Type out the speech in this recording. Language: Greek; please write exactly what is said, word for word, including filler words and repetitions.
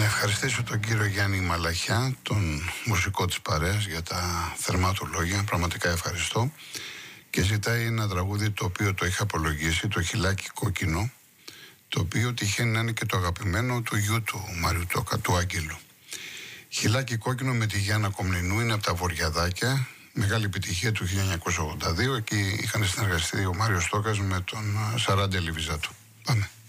Να ευχαριστήσω τον κύριο Γιάννη Μαλαχιά, τον μουσικό της παρέας, για τα θερμά του λόγια. Πραγματικά ευχαριστώ. Και ζητάει ένα τραγούδι το οποίο το είχα απολογίσει, το Χιλάκι Κόκκινο, το οποίο τυχαίνει να είναι και το αγαπημένο του γιού του Μάριου Τόκα, του Άγγελου. Χιλάκι Κόκκινο με τη Γιάννα Κομνηνού, είναι από τα Βοριαδάκια. Μεγάλη επιτυχία του χίλια εννιακόσια ογδόντα δύο. Εκεί είχαν συνεργαστεί ο Μάριος Τόκας με τον Σαράντε Λιβιζάτο. Πάμε.